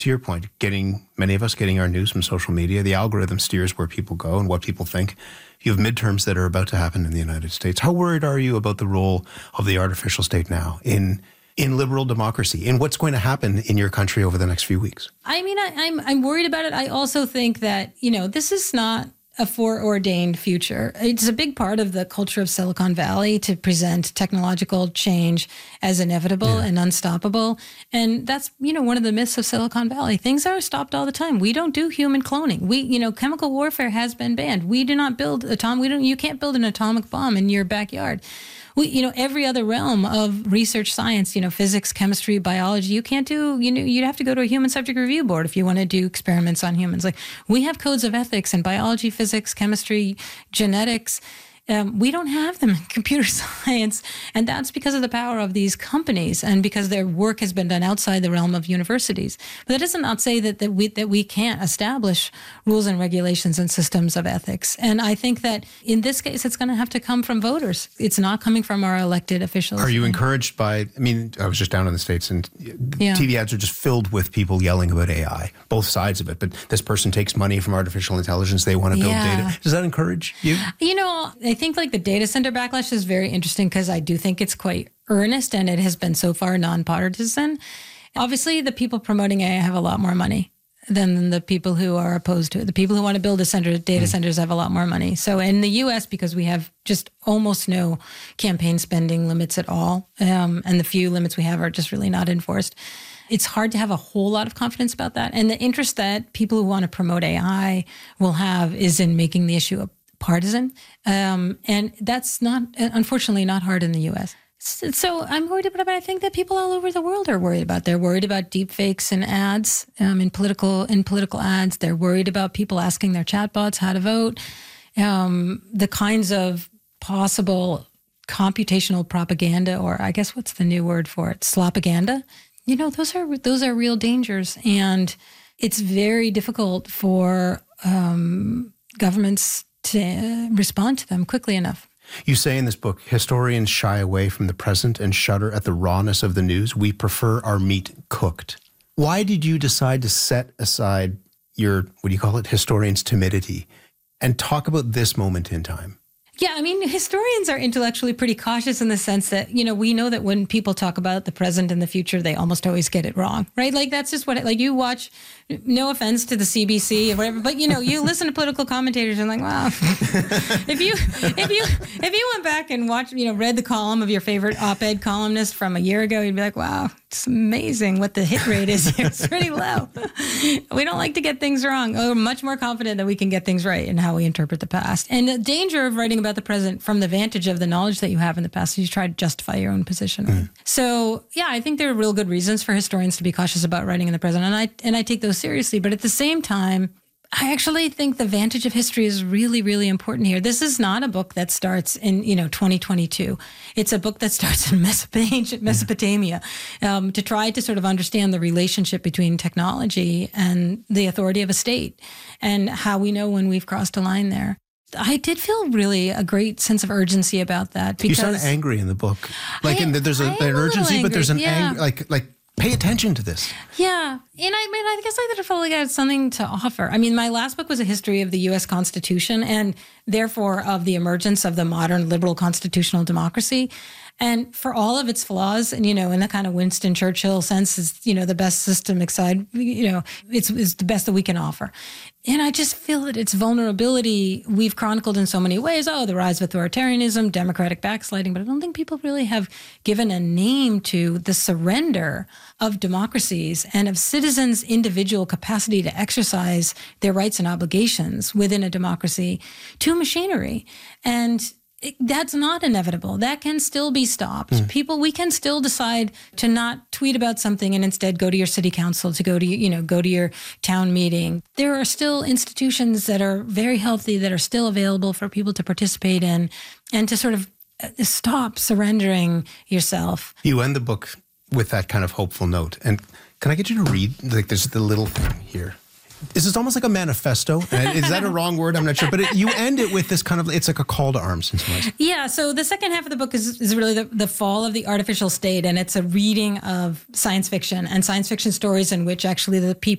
To your point, many of us getting our news from social media, the algorithm steers where people go and what people think. You have midterms that are about to happen in the United States. How worried are you about the role of the artificial state now in liberal democracy, in what's going to happen in your country over the next few weeks? I mean, I'm worried about it. I also think that, this is not a foreordained future. It's a big part of the culture of Silicon Valley to present technological change as inevitable and unstoppable. And that's, one of the myths of Silicon Valley. Things are stopped all the time. We don't do human cloning. Chemical warfare has been banned. We do not build you can't build an atomic bomb in your backyard. Every other realm of research science, physics, chemistry, biology, you can't do, you'd have to go to a human subject review board if you want to do experiments on humans. Like, we have codes of ethics in biology, physics, chemistry, genetics. We don't have them in computer science, and that's because of the power of these companies and because their work has been done outside the realm of universities. But that does not say that we can't establish rules and regulations and systems of ethics. And I think that in this case, it's going to have to come from voters. It's not coming from our elected officials. Are you encouraged by, I was just down in the States and TV ads are just filled with people yelling about AI, both sides of it. But this person takes money from artificial intelligence. They want to build data. Does that encourage you? I think the data center backlash is very interesting because I do think it's quite earnest and it has been so far nonpartisan. Obviously, the people promoting AI have a lot more money than the people who are opposed to it. The people who want to build data centers have a lot more money. So in the U.S., because we have just almost no campaign spending limits at all, and the few limits we have are just really not enforced, it's hard to have a whole lot of confidence about that. And the interest that people who want to promote AI will have is in making the issue partisan. And that's unfortunately not hard in the U.S. So I'm worried about it, but I think that people all over the world are worried about it. They're worried about deep fakes and ads, in political ads. They're worried about people asking their chatbots how to vote. The kinds of possible computational propaganda, or I guess what's the new word for it? Slopaganda. Those are real dangers. And it's very difficult for governments to respond to them quickly enough. You say in this book, historians shy away from the present and shudder at the rawness of the news. We prefer our meat cooked. Why did you decide to set aside your, historian's timidity and talk about this moment in time? Yeah, historians are intellectually pretty cautious in the sense that, we know that when people talk about the present and the future, they almost always get it wrong, right? Like, that's just you watch, no offense to the CBC or whatever, but, you listen to political commentators and wow. if you went back and watched, read the column of your favorite op-ed columnist from a year ago, you'd be like, wow, it's amazing what the hit rate is here. It's pretty low. We don't like to get things wrong. We're much more confident that we can get things right in how we interpret the past. And the danger of writing about the present from the vantage of the knowledge that you have in the past is you try to justify your own position. So, I think there are real good reasons for historians to be cautious about writing in the present. And I take those seriously. But at the same time, I actually think the vantage of history is really, really important here. This is not a book that starts in, 2022. It's a book that starts in ancient Mesopotamia to try to sort of understand the relationship between technology and the authority of a state and how we know when we've crossed a line there. I did feel really a great sense of urgency about that. Because you sound angry in the book. There's an urgency, but there's an anger, pay attention to this. Yeah. And I guess I felt like I had something to offer. My last book was a history of the U.S. Constitution and therefore of the emergence of the modern liberal constitutional democracy. And for all of its flaws, and, in the kind of Winston Churchill sense, is, the best system it's the best that we can offer. And I just feel that its vulnerability, we've chronicled in so many ways. The rise of authoritarianism, democratic backsliding. But I don't think people really have given a name to the surrender of democracies and of citizens' individual capacity to exercise their rights and obligations within a democracy to machinery. And that's not inevitable. That can still be stopped. We can still decide to not tweet about something and instead go to your city council, to go to your town meeting. There are still institutions that are very healthy, that are still available for people to participate in and to sort of stop surrendering yourself. You end the book with that kind of hopeful note. And can I get you to read, there's the little thing here. This is almost like a manifesto. Is that a wrong word? I'm not sure. But you end it with this kind of, it's like a call to arms in some ways. Yeah. So the second half of the book is really the fall of the artificial state. And it's a reading of science fiction and science fiction stories in which actually the people